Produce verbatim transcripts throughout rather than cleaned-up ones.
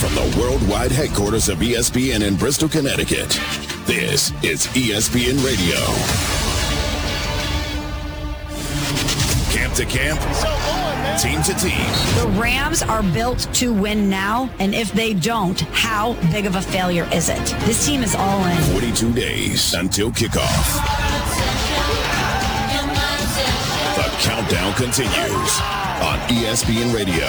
from the worldwide headquarters of E S P N in Bristol, Connecticut, this is E S P N Radio. Camp to camp, team to team. The Rams are built to win now, and if they don't, how big of a failure is it? This team is all in. forty-two days until kickoff. The countdown continues on E S P N Radio.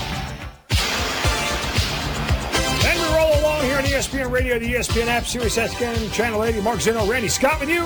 And we roll along here on E S P N Radio, the E S P N app, Sirius X M, Channel eighty. Mark Zeno, Randy Scott with you.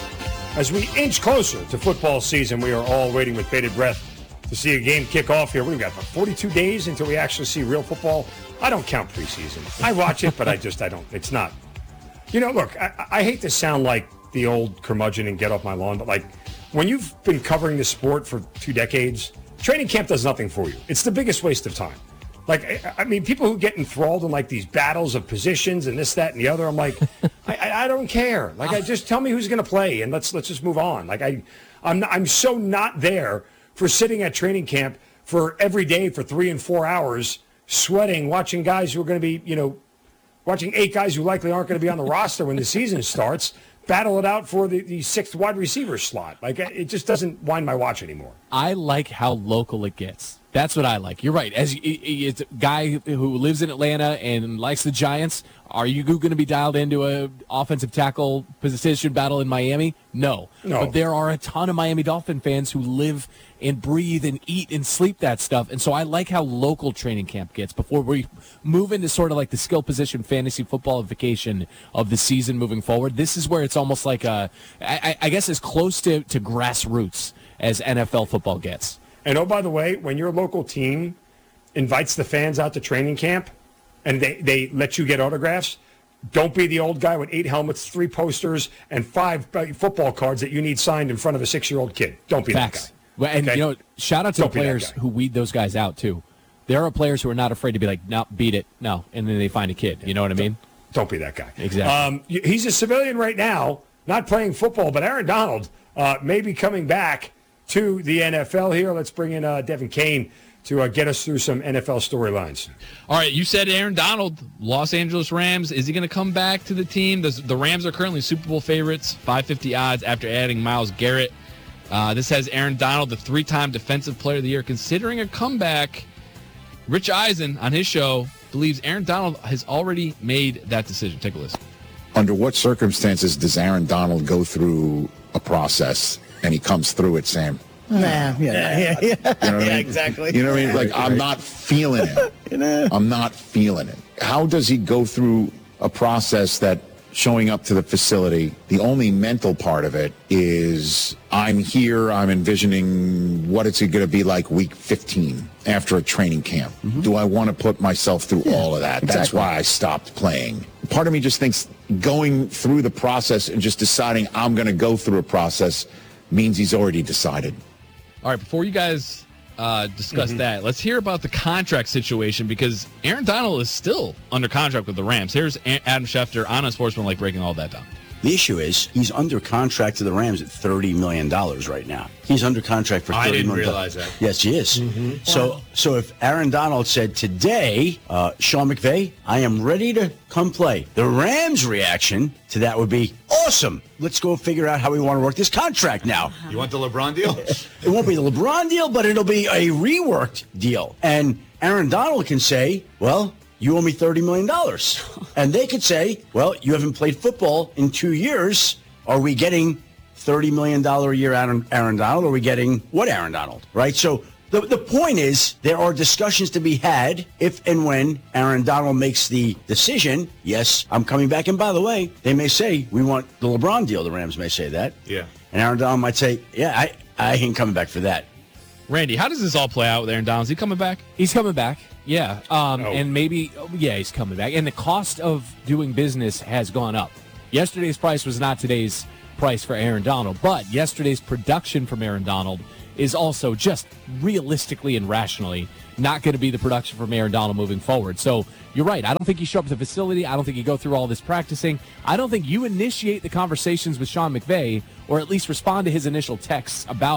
As we inch closer to football season, we are all waiting with bated breath to see a game kick off here. We've got about forty-two days until we actually see real football. I don't count preseason. I watch it, but I just, I don't, it's not. You know, look, I, I hate to sound like the old curmudgeon and get off my lawn, but like when you've been covering the sport for two decades, training camp does nothing for you. It's the biggest waste of time. Like, I mean, people who get enthralled in like these battles of positions and this, that, and the other, I'm like, I, I don't care. Like, I just tell me who's going to play and let's let's just move on. Like, I, I'm I'm so not there for sitting at training camp for every day for three and four hours, sweating, watching guys who are going to be, you know, watching eight guys who likely aren't going to be on the roster when the season starts, battle it out for the, the sixth wide receiver slot. Like, it just doesn't wind my watch anymore. I like how local it gets. That's what I like. You're right. As it's a guy who lives in Atlanta and likes the Giants, are you going to be dialed into a offensive tackle position battle in Miami? No. No. But there are a ton of Miami Dolphin fans who live and breathe and eat and sleep that stuff. And so I like how local training camp gets before we move into sort of like the skill position fantasy footballification of the season moving forward. This is where it's almost like a, I, I guess as close to, to grassroots as N F L football gets. And oh, by the way, when your local team invites the fans out to training camp and they, they let you get autographs, don't be the old guy with eight helmets, three posters, and five football cards that you need signed in front of a six-year-old kid. Don't be Facts. that guy. Well, and, okay? you know, shout out to Don't the players who weed those guys out, too. There are players who are not afraid to be like, no, beat it, no, and then they find a kid. You know what I mean? Don't be that guy. Exactly. Um, he's a civilian right now, not playing football, but Aaron Donald uh, may be coming back to the N F L here. Let's bring in uh, Devin Kane to uh, get us through some N F L storylines. All right, you said Aaron Donald, Los Angeles Rams. Is he going to come back to the team? The, the Rams are currently Super Bowl favorites, five fifty odds after adding Myles Garrett. Uh, this has Aaron Donald, the three-time Defensive Player of the Year, considering a comeback. Rich Eisen on his show believes Aaron Donald has already made that decision. Take a listen. Under what circumstances does Aaron Donald go through a process and he comes through it, Sam? Nah, yeah, yeah, yeah. You know what yeah, I mean? exactly. You know what I mean? Like, I'm not feeling it. You know? I'm not feeling it. How does he go through a process that showing up to the facility, the only mental part of it is I'm here, I'm envisioning what it's going to be like week fifteen after a training camp. Mm-hmm. Do I want to put myself through yeah, all of that? Exactly. That's why I stopped playing. Part of me just thinks going through the process and just deciding I'm going to go through a process means he's already decided. All right, before you guys uh, discuss mm-hmm. that, let's hear about the contract situation because Aaron Donald is still under contract with the Rams. Here's Adam Schefter on Unsportsmanlike breaking all that down. The issue is he's under contract to the Rams at thirty million dollars right now. He's under contract for thirty million dollars. I didn't realize that. Yes, he is. Mm-hmm. So, wow. so if Aaron Donald said today, uh, Sean McVay, I am ready to come play, the Rams' reaction to that would be, awesome. Let's go figure out how we want to work this contract now. You want the LeBron deal? It won't be the LeBron deal, but it'll be a reworked deal. And Aaron Donald can say, well, you owe me thirty million dollars. And they could say, well, you haven't played football in two years. Are we getting thirty million dollars a year Aaron, Aaron Donald? Or are we getting what Aaron Donald? Right? So the, the point is there are discussions to be had if and when Aaron Donald makes the decision, yes, I'm coming back. And by the way, they may say, we want the LeBron deal. The Rams may say that. Yeah. And Aaron Donald might say, yeah, I, I ain't coming back for that. Randy, how does this all play out with Aaron Donald? Is he coming back? He's coming back, yeah. Um, oh. And maybe, yeah, he's coming back. And the cost of doing business has gone up. Yesterday's price was not today's price for Aaron Donald, but yesterday's production from Aaron Donald is also just realistically and rationally not going to be the production from Aaron Donald moving forward. So you're right. I don't think you show up at the facility. I don't think you go through all this practicing. I don't think you initiate the conversations with Sean McVay or at least respond to his initial texts about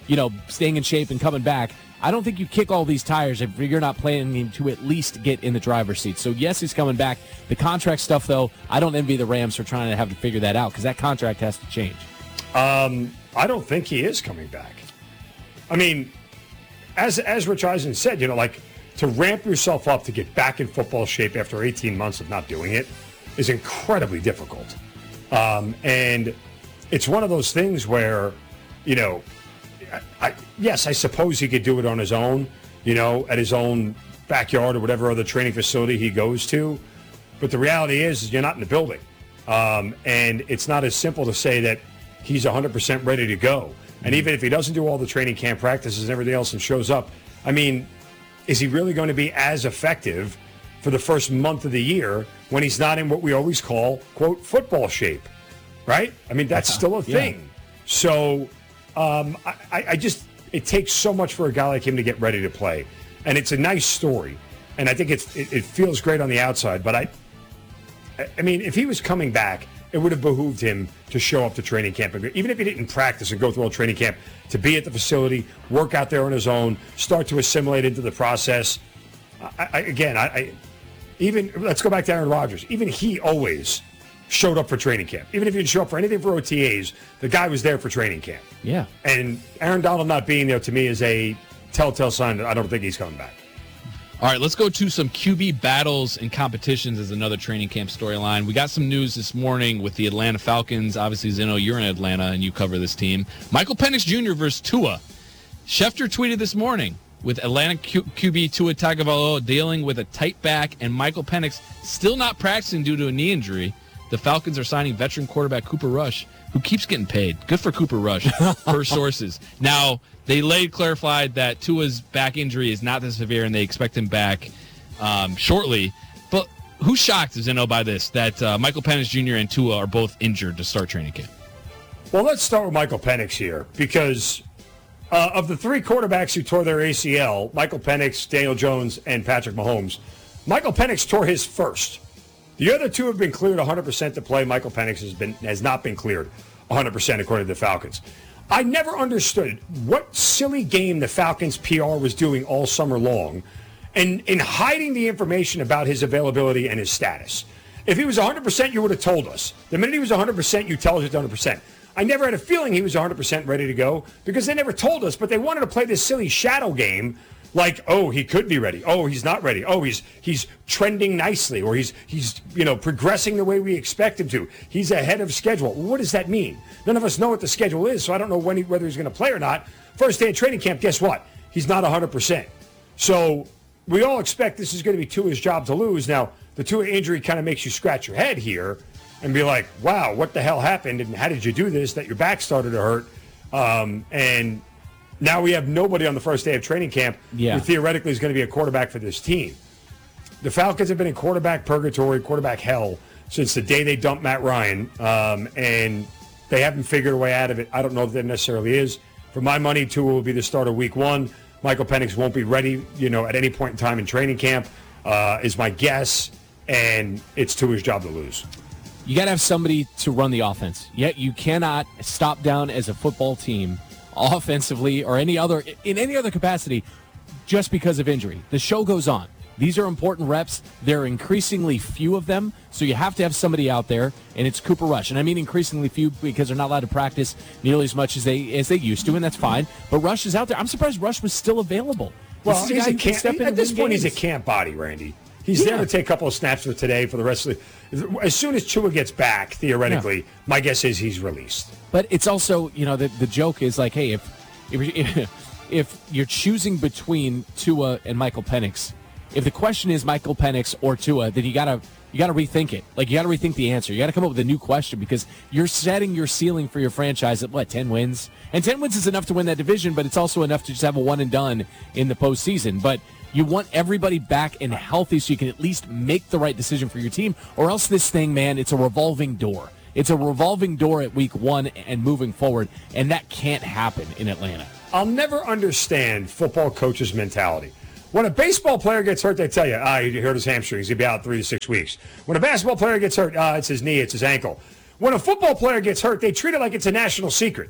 you know, staying in shape and coming back. I don't think you kick all these tires if you're not planning to at least get in the driver's seat. So, yes, he's coming back. The contract stuff, though, I don't envy the Rams for trying to have to figure that out because that contract has to change. Um, I don't think he is coming back. I mean, as as Rich Eisen said, you know, like to ramp yourself up to get back in football shape after eighteen months of not doing it is incredibly difficult. Um, and it's one of those things where, you know, I, I, yes, I suppose he could do it on his own, you know, at his own backyard or whatever other training facility he goes to. But the reality is, is you're not in the building. Um, and it's not as simple to say that he's one hundred percent ready to go. And even if he doesn't do all the training camp practices and everything else and shows up, I mean, is he really going to be as effective for the first month of the year when he's not in what we always call, quote, football shape, right? I mean, that's still a thing. Yeah. So um, I, I just, it takes so much for a guy like him to get ready to play. And it's a nice story. And I think it's, it, it feels great on the outside. But I, I mean, if he was coming back, it would have behooved him to show up to training camp. Even if he didn't practice and go through all training camp, to be at the facility, work out there on his own, start to assimilate into the process. I, I, again, I, I even let's go back to Aaron Rodgers. Even he always showed up for training camp. Even if he didn't show up for anything for O T As, the guy was there for training camp. Yeah. And Aaron Donald not being there, to me, is a telltale sign that I don't think he's coming back. All right, let's go to some Q B battles and competitions as another training camp storyline. We got some news this morning with the Atlanta Falcons. Obviously, Zeno, you're in Atlanta and you cover this team. Michael Penix Junior versus Tua. Schefter tweeted this morning with Atlanta Q- QB Tua Tagovailoa dealing with a tight back and Michael Penix still not practicing due to a knee injury. The Falcons are signing veteran quarterback Cooper Rush, who keeps getting paid. Good for Cooper Rush, per sources. Now, they laid clarified that Tua's back injury is not that severe, and they expect him back um, shortly. But who's shocked, Zeno, by this, that uh, Michael Penix Junior and Tua are both injured to start training camp? Well, let's start with Michael Penix here, because uh, of the three quarterbacks who tore their A C L, Michael Penix, Daniel Jones, and Patrick Mahomes, Michael Penix tore his first. The other two have been cleared one hundred percent to play. Michael Penix has been has not been cleared one hundred percent according to the Falcons. I never understood what silly game the Falcons P R was doing all summer long and in hiding the information about his availability and his status. If he was one hundred percent, you would have told us. The minute he was one hundred percent, you tell us he's one hundred percent. I never had a feeling he was one hundred percent ready to go because they never told us, but they wanted to play this silly shadow game like, oh, he could be ready. Oh, he's not ready. Oh, he's he's trending nicely, or he's he's you know progressing the way we expect him to. He's ahead of schedule. What does that mean? None of us know what the schedule is, so I don't know when he, whether he's going to play or not. First day of training camp, guess what? He's not one hundred percent. So we all expect this is going to be Tua's job to lose. Now, the Tua injury kind of makes you scratch your head here and be like, wow, what the hell happened, and how did you do this, that your back started to hurt? Um, and now we have nobody on the first day of training camp yeah. who theoretically is going to be a quarterback for this team. The Falcons have been in quarterback purgatory, quarterback hell, since the day they dumped Matt Ryan, um, and they haven't figured a way out of it. I don't know if there necessarily is. For my money, Tua will be the starter week one. Michael Penix won't be ready, you know, at any point in time in training camp, uh, is my guess, and it's Tua's job to lose. You got to have somebody to run the offense. Yet you cannot stop down as a football team offensively or any other in any other capacity just because of injury. The show goes on. These are important reps. There are increasingly few of them, so you have to have somebody out there, and it's Cooper Rush. And I mean increasingly few because they're not allowed to practice nearly as much as they as they used to, and that's fine. But Rush is out there. I'm surprised Rush was still available. Well, this is he's a guy a camp, step in at this point, games. he's a camp body, Randy. He's Yeah. there to take a couple of snaps for today for the rest of the. As soon as Tua gets back, theoretically, yeah. my guess is he's released. But it's also, you know, the the joke is like, hey, if if if you're choosing between Tua and Michael Penix, if the question is Michael Penix or Tua, then you gotta you gotta rethink it. Like you gotta rethink the answer. You gotta come up with a new question because you're setting your ceiling for your franchise at what, ten wins? And ten wins is enough to win that division, but it's also enough to just have a one and done in the postseason. But you want everybody back and healthy so you can at least make the right decision for your team, or else this thing, man, it's a revolving door. It's a revolving door at week one and moving forward, and that can't happen in Atlanta. I'll never understand football coaches' mentality. When a baseball player gets hurt, they tell you, ah, he hurt his hamstring. He's going to be out three to six weeks. When a basketball player gets hurt, ah, it's his knee, it's his ankle. When a football player gets hurt, they treat it like it's a national secret.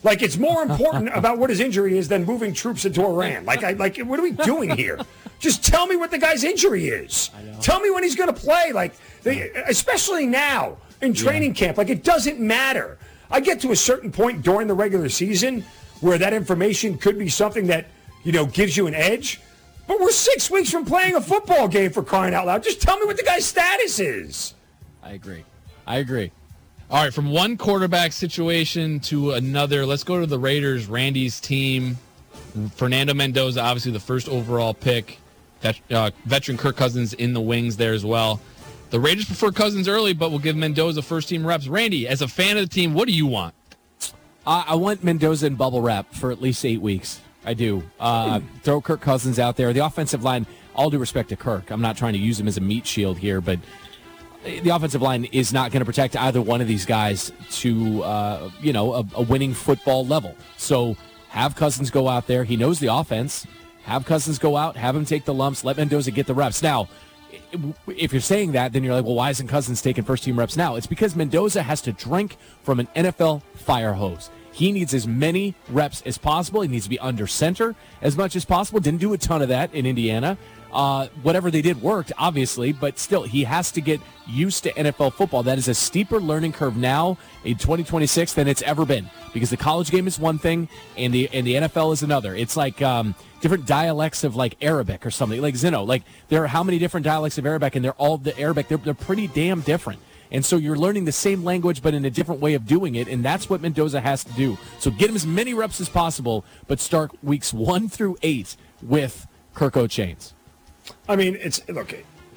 Like, it's more important about what his injury is than moving troops into Iran. Like, I like, what are we doing here? Just tell me what the guy's injury is. Tell me when he's going to play. Like, they, especially now in training yeah. camp. Like, it doesn't matter. I get to a certain point during the regular season where that information could be something that, you know, gives you an edge. But we're six weeks from playing a football game, for crying out loud. Just tell me what the guy's status is. I agree. I agree. All right, from one quarterback situation to another, let's go to the Raiders, Randy's team. Fernando Mendoza, obviously the first overall pick. That, uh, veteran Kirk Cousins in the wings there as well. The Raiders prefer Cousins early, but will give Mendoza first-team reps. Randy, as a fan of the team, what do you want? Uh, I want Mendoza in bubble wrap for at least eight weeks. I do. Uh, throw Kirk Cousins out there. The offensive line, all due respect to Kirk, I'm not trying to use him as a meat shield here, but the offensive line is not going to protect either one of these guys to, uh, you know, a, a winning football level. So have Cousins go out there. He knows the offense. Have Cousins go out. Have him take the lumps. Let Mendoza get the reps. Now, if you're saying that, then you're like, well, why isn't Cousins taking first-team reps now? It's because Mendoza has to drink from an N F L fire hose. He needs as many reps as possible. He needs to be under center as much as possible. Didn't do a ton of that in Indiana. Uh, whatever they did worked, obviously, but still, he has to get used to N F L football. That is a steeper learning curve now in twenty twenty-six than it's ever been, because the college game is one thing and the and the N F L is another. It's like um, different dialects of like Arabic or something, like Zeno. Like, there are how many different dialects of Arabic, and they're all the Arabic. They're, they're pretty damn different. And so you're learning the same language, but in a different way of doing it, and that's what Mendoza has to do. So get him as many reps as possible, but start weeks one through eight with Kirk O'Chains. I mean, it's look,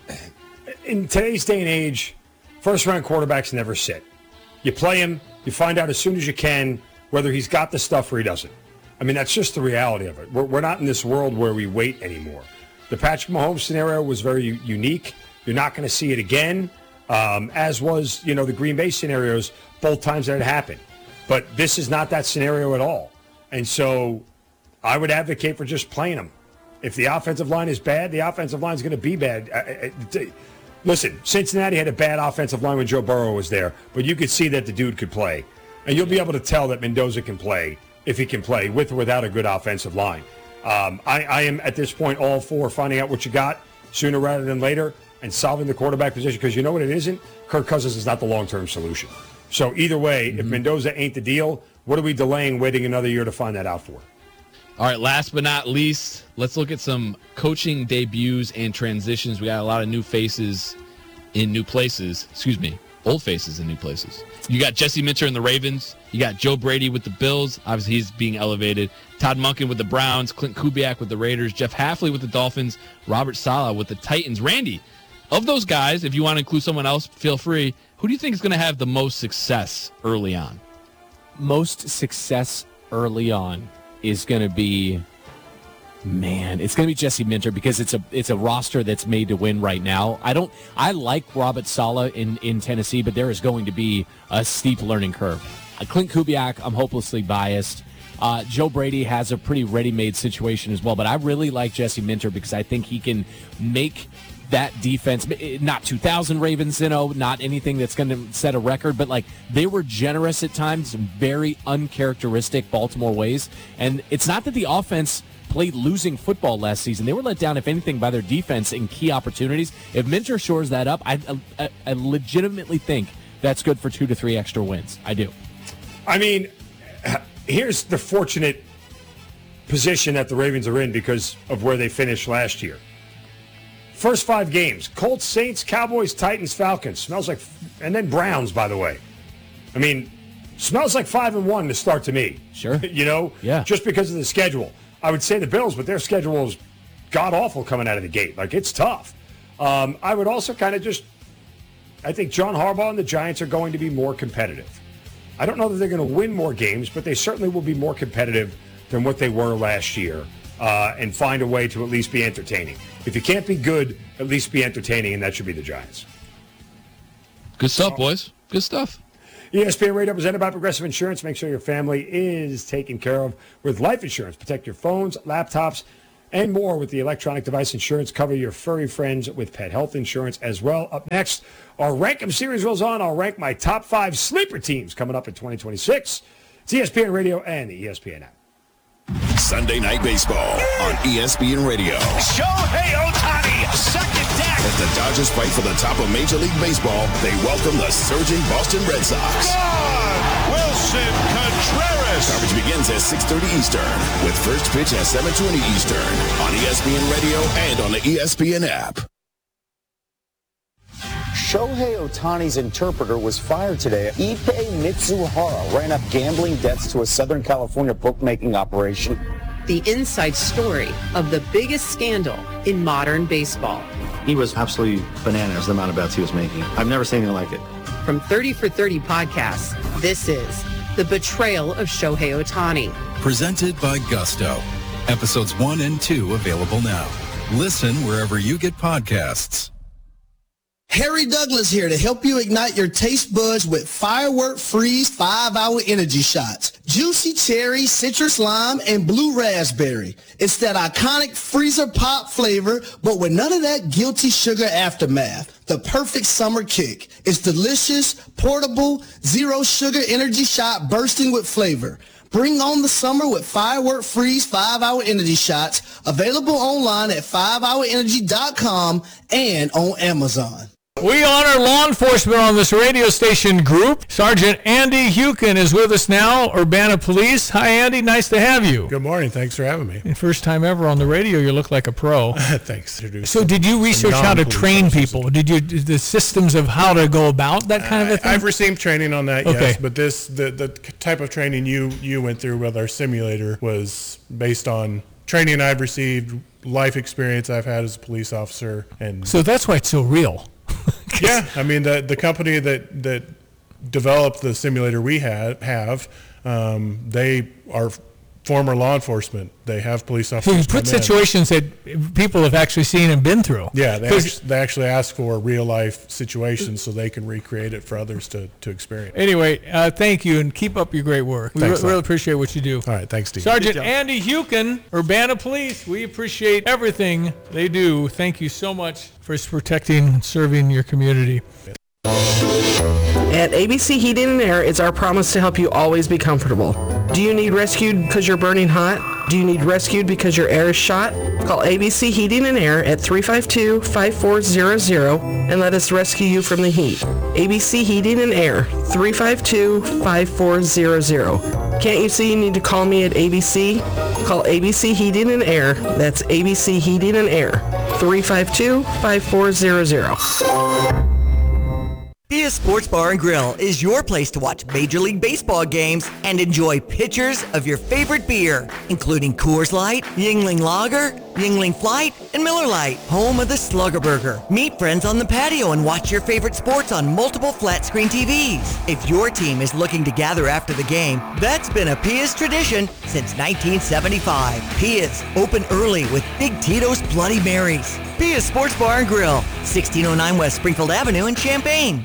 in today's day and age, first-round quarterbacks never sit. You play him, you find out as soon as you can whether he's got the stuff or he doesn't. I mean, that's just the reality of it. We're, we're not in this world where we wait anymore. The Patrick Mahomes scenario was very u- unique. You're not going to see it again. Um, as was, you know, the Green Bay scenarios both times that it happened. But this is not that scenario at all. And so I would advocate for just playing them. If the offensive line is bad, the offensive line is going to be bad. I, I, I, listen, Cincinnati had a bad offensive line when Joe Burrow was there, but you could see that the dude could play. And you'll be able to tell that Mendoza can play, if he can play, with or without a good offensive line. Um, I, I am, at this point, all for finding out what you got sooner rather than later and solving the quarterback position, because you know what it isn't? Kirk Cousins is not the long-term solution. So either way, mm-hmm. if Mendoza ain't the deal, what are we delaying, waiting another year to find that out for? All right, last but not least, let's look at some coaching debuts and transitions. We got a lot of new faces in new places. Excuse me, old faces in new places. You got Jesse Minter in the Ravens. You got Joe Brady with the Bills. Obviously, he's being elevated. Todd Monken with the Browns. Clint Kubiak with the Raiders. Jeff Hafley with the Dolphins. Robert Saleh with the Titans. Randy, of those guys, if you want to include someone else, feel free. Who do you think is going to have the most success early on? Most success early on is going to be, man, it's going to be Jesse Minter, because it's a it's a roster that's made to win right now. I don't, I like Robert Saleh in, in Tennessee, but there is going to be a steep learning curve. Uh, Clint Kubiak, I'm hopelessly biased. Uh, Joe Brady has a pretty ready-made situation as well, but I really like Jesse Minter because I think he can make that defense, not two thousand Ravens, you know, not anything that's going to set a record, but like they were generous at times in very uncharacteristic Baltimore ways. And it's not that the offense played losing football last season. They were let down, if anything, by their defense in key opportunities. If Minter shores that up, I, I, I legitimately think that's good for two to three extra wins. I do. I mean, here's the fortunate position that the Ravens are in because of where they finished last year. First five games, Colts, Saints, Cowboys, Titans, Falcons. Smells like, and then Browns, by the way. I mean, smells like five and one to start to me. Sure. You know? Yeah. Just because of the schedule. I would say the Bills, but their schedule is god-awful coming out of the gate. Like, it's tough. Um, I would also kind of just, I think John Harbaugh and the Giants are going to be more competitive. I don't know that they're going to win more games, but they certainly will be more competitive than what they were last year. Uh, and find a way to at least be entertaining. If you can't be good, at least be entertaining, and that should be the Giants. Good stuff, boys. Good stuff. E S P N Radio presented by Progressive Insurance. Make sure your family is taken care of with life insurance. Protect your phones, laptops, and more with the electronic device insurance. Cover your furry friends with pet health insurance as well. Up next, our Rank 'em series rolls on. I'll rank my top five sleeper teams coming up in twenty twenty-six. It's E S P N Radio and the E S P N app. Sunday Night Baseball on E S P N Radio. Shohei Ohtani, second deck. As the Dodgers fight for the top of Major League Baseball, they welcome the surging Boston Red Sox. Gone! Wilson Contreras. Coverage begins at six thirty Eastern with first pitch at seven twenty Eastern on E S P N Radio and on the E S P N app. Shohei Ohtani's interpreter was fired today. Ippei Mitsuhara ran up gambling debts to a Southern California bookmaking operation. The inside story of the biggest scandal in modern baseball. He was absolutely bananas, the amount of bets he was making. I've never seen anything like it. From thirty for thirty podcasts, this is The Betrayal of Shohei Ohtani. Presented by Gusto. Episodes one and two available now. Listen wherever you get podcasts. Harry Douglas here to help you ignite your taste buds with Firework Freeze five hour energy shots. Juicy cherry, citrus lime, and blue raspberry. It's that iconic freezer pop flavor, but with none of that guilty sugar aftermath. The perfect summer kick. It's delicious, portable, zero sugar energy shot bursting with flavor. Bring on the summer with Firework Freeze five hour energy shots. Available online at five hour energy dot com and on Amazon. We honor law enforcement on this radio station group. Sergeant Andy Hukin is with us now, Urbana Police. Hi, Andy. Nice to have you. Good morning. Thanks for having me. First time ever on the radio. You look like a pro. Thanks. So did you research how to train people? Did you the systems of how to go about that kind of a thing? I've received training on that, okay. yes. But this the, the type of training you, you went through with our simulator was based on training I've received, life experience I've had as a police officer. And so that's why it's so real. Yeah, I mean the the company that that developed the simulator we had have, um, they are former law enforcement. They have police officers. So you put situations in. that people have actually seen and been through. Yeah, they actually, they actually ask for real life situations so they can recreate it for others to, to experience. Anyway, uh, thank you and keep up your great work. We Thanks, re- really appreciate what you do. All right, thanks, Steve. Sergeant Andy Hukin, Urbana Police. We appreciate everything they do. Thank you so much for protecting and serving your community. At A B C Heating and Air, it's our promise to help you always be comfortable. Do you need rescued because you're burning hot? Do you need rescued because your air is shot? Call A B C Heating and Air at three five two, five four zero zero and let us rescue you from the heat. A B C Heating and Air, three five two, five four zero zero. Can't you see you need to call me at A B C? Call A B C Heating and Air. That's A B C Heating and Air, three five two, five four zero zero. Pia's Sports Bar and Grill is your place to watch Major League Baseball games and enjoy pitchers of your favorite beer, including Coors Light, Yuengling Lager, Yuengling Flight, and Miller Lite, home of the Slugger Burger. Meet friends on the patio and watch your favorite sports on multiple flat-screen T Vs. If your team is looking to gather after the game, that's been a Pia's tradition since nineteen seventy-five. Pia's, open early with Big Tito's Bloody Marys. Pia's Sports Bar and Grill, sixteen oh nine West Springfield Avenue in Champaign.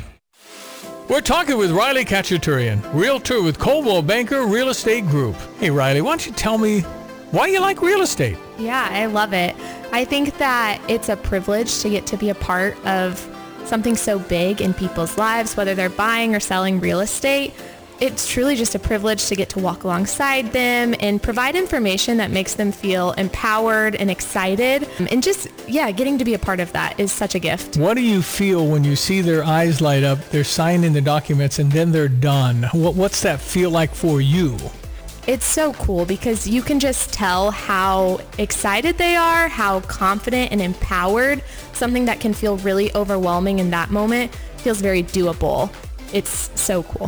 We're talking with Riley Kachaturian, realtor with Coldwell Banker Real Estate Group. Hey, Riley, why don't you tell me why you like real estate? Yeah, I love it. I think that it's a privilege to get to be a part of something so big in people's lives, whether they're buying or selling real estate. It's truly just a privilege to get to walk alongside them and provide information that makes them feel empowered and excited. And just, yeah, getting to be a part of that is such a gift. What do you feel when you see their eyes light up, they're signing the documents, and then they're done? What, what's that feel like for you? It's so cool because you can just tell how excited they are, how confident and empowered. Something that can feel really overwhelming in that moment feels very doable. It's so cool.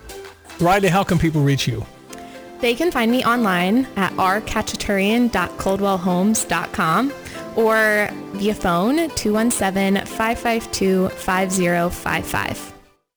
Riley, how can people reach you? They can find me online at r kachaturian dot coldwell homes dot com or via phone two one seven, five five two, five zero five five.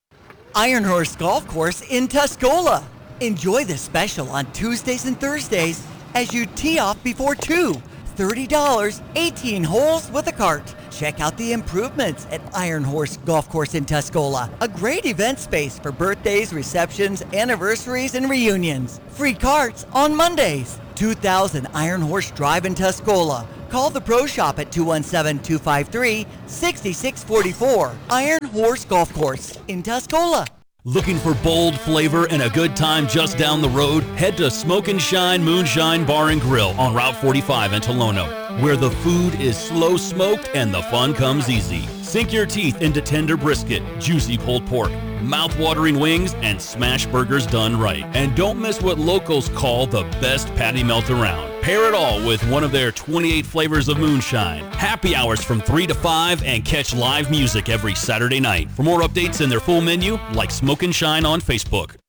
Iron Horse Golf Course in Tuscola. Enjoy the special on Tuesdays and Thursdays as you tee off before two. thirty dollars, eighteen holes with a cart. Check out the improvements at Iron Horse Golf Course in Tuscola, a great event space for birthdays, receptions, anniversaries, and reunions. Free carts on Mondays. two thousand Iron Horse Drive in Tuscola. Call the Pro Shop at two one seven, two five three, six six four four. Iron Horse Golf Course in Tuscola. Looking for bold flavor and a good time just down the road? Head to Smoke and Shine Moonshine Bar and Grill on Route forty-five in Tolono, where the food is slow smoked and the fun comes easy. Sink your teeth into tender brisket, juicy pulled pork, mouth-watering wings, and smash burgers done right. And don't miss what locals call the best patty melt around. Pair it all with one of their twenty-eight flavors of moonshine. Happy hours from three to five and catch live music every Saturday night. For more updates and their full menu, like Smoke and Shine on Facebook.